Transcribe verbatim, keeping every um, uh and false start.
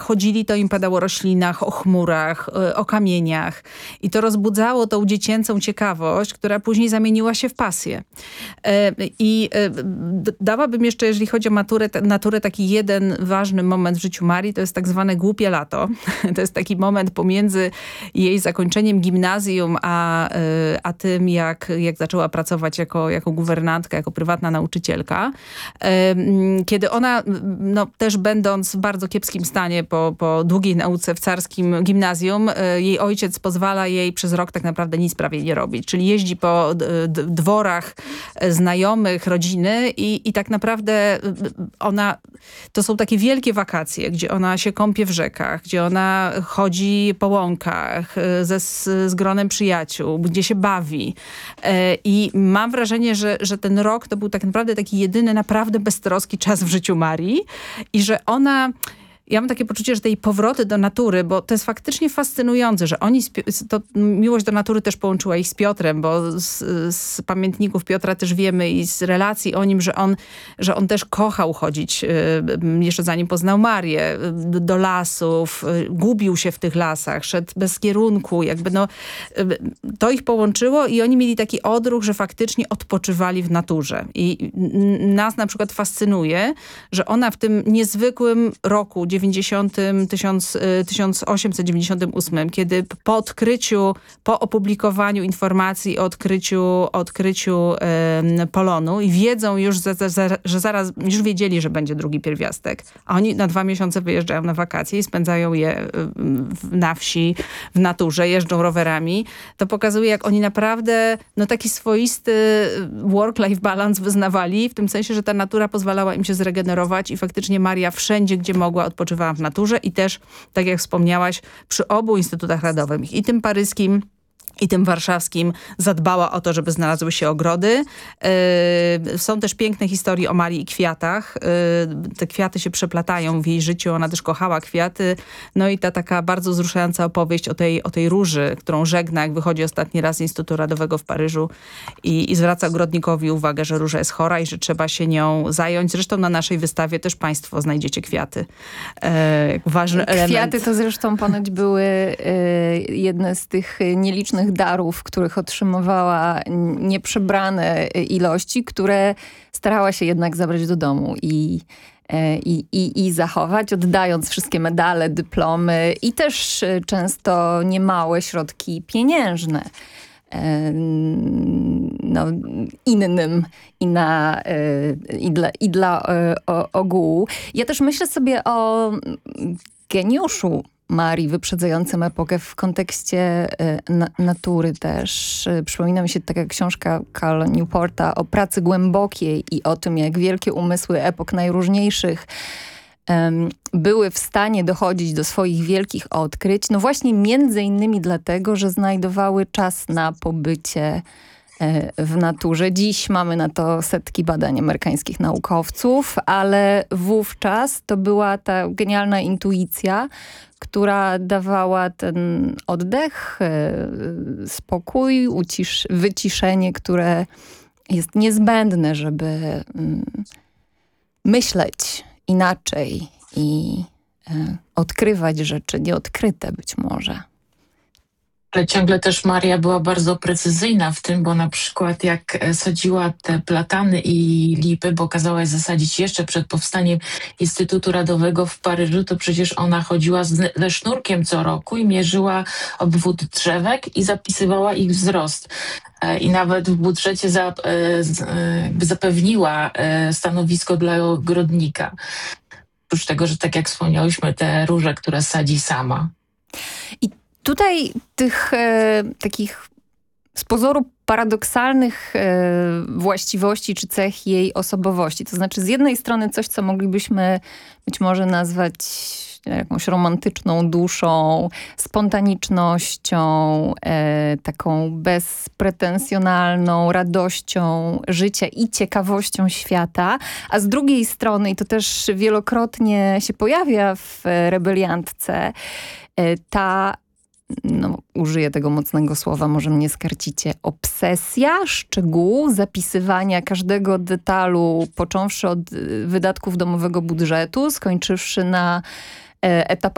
chodzili, to im padało o roślinach, o chmurach, o kamieniach. I to rozbudzało tą dziecięcą ciekawość, która później zamieniła się w pasję. I dałabym jeszcze, jeżeli chodzi o maturę, naturę, taki jeden ważny moment w życiu Marii, to jest tak zwane głupie lato. To jest taki moment pomiędzy jej zakończeniem gimnazjum, a, a tym, jak, jak zaczęła pracować jako, jako guwernantka, jako prywatna nauczycielka. Kiedy ona, no, też będąc w bardzo kiepskim stanie po, po długiej nauce w carskim gimnazjum, jej ojciec pozwala jej przez rok tak naprawdę nic prawie nie robić. Czyli jeździ po dworach znajomych, rodziny i, i tak naprawdę ona, to są takie wielkie wakacje, gdzie ona się kąpie w rzekach, gdzie ona chodzi po łąkach ze, z gronem przyjaciół, gdzie się bawi. I mam wrażenie, że, że ten rok to był tak naprawdę taki jedyny, naprawdę beztroski czas w życiu Marii i że ona... Ja mam takie poczucie, że te jej powroty do natury, bo to jest faktycznie fascynujące, że oni, to miłość do natury też połączyła ich z Piotrem, bo z, z pamiętników Piotra też wiemy i z relacji o nim, że on, że on też kochał chodzić, jeszcze zanim poznał Marię, do, do lasów, gubił się w tych lasach, szedł bez kierunku, jakby no, to ich połączyło i oni mieli taki odruch, że faktycznie odpoczywali w naturze. I nas na przykład fascynuje, że ona w tym niezwykłym roku dziewięćdziesiątym, tysiąc osiemset dziewięćdziesiątym ósmym, kiedy po odkryciu, po opublikowaniu informacji o odkryciu, o odkryciu y, polonu i wiedzą już, za, za, że zaraz, już wiedzieli, że będzie drugi pierwiastek, a oni na dwa miesiące wyjeżdżają na wakacje i spędzają je w, na wsi, w naturze, jeżdżą rowerami, to pokazuje, jak oni naprawdę no, taki swoisty work-life balance wyznawali, w tym sensie, że ta natura pozwalała im się zregenerować i faktycznie Maria wszędzie, gdzie mogła, odpoczywała w naturze i też, tak jak wspomniałaś, przy obu instytutach radowych, i tym paryskim, i tym warszawskim, zadbała o to, żeby znalazły się ogrody. Yy, są też piękne historie o Marii i kwiatach. Yy, te kwiaty się przeplatają w jej życiu. Ona też kochała kwiaty. No i ta taka bardzo wzruszająca opowieść o tej, o tej róży, którą żegna, jak wychodzi ostatni raz z Instytutu Radowego w Paryżu i, i zwraca ogrodnikowi uwagę, że róża jest chora i że trzeba się nią zająć. Zresztą na naszej wystawie też państwo znajdziecie kwiaty. Yy, ważny Kwiaty element. to zresztą ponoć były yy, jedne z tych nielicznych darów, których otrzymywała nieprzebrane ilości, które starała się jednak zabrać do domu i, i, i, i zachować, oddając wszystkie medale, dyplomy i też często niemałe środki pieniężne no, innym i, na, i dla, i dla ogółu. Ja też myślę sobie o geniuszu Marii, wyprzedzającym epokę w kontekście na natury też. Przypomina mi się taka książka Carla Newporta o pracy głębokiej i o tym, jak wielkie umysły epok najróżniejszych um, były w stanie dochodzić do swoich wielkich odkryć. No właśnie między innymi dlatego, że znajdowały czas na pobycie w naturze. Dziś mamy na to setki badań amerykańskich naukowców, ale wówczas to była ta genialna intuicja, która dawała ten oddech, spokój, ucisz, wyciszenie, które jest niezbędne, żeby myśleć inaczej i odkrywać rzeczy nieodkryte być może. Ale ciągle też Maria była bardzo precyzyjna w tym, bo na przykład jak sadziła te platany i lipy, bo kazała je zasadzić jeszcze przed powstaniem Instytutu Radowego w Paryżu, to przecież ona chodziła ze sznurkiem co roku i mierzyła obwód drzewek i zapisywała ich wzrost. I nawet w budżecie za, jakby zapewniła stanowisko dla ogrodnika. Oprócz tego, że tak jak wspomniałyśmy, te róże, które sadzi sama. I tutaj tych e, takich z pozoru paradoksalnych e, właściwości czy cech jej osobowości. To znaczy z jednej strony coś, co moglibyśmy być może nazwać jakąś romantyczną duszą, spontanicznością, e, taką bezpretensjonalną radością życia i ciekawością świata, a z drugiej strony, i to też wielokrotnie się pojawia w Rebeliantce, e, ta no, użyję tego mocnego słowa, może mnie skarcicie, obsesja szczegółu, zapisywania każdego detalu, począwszy od wydatków domowego budżetu, skończywszy na etapach